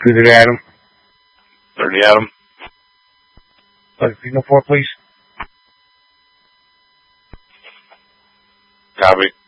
Good at Adam. 30 Adam. Signal 4, please. Copy.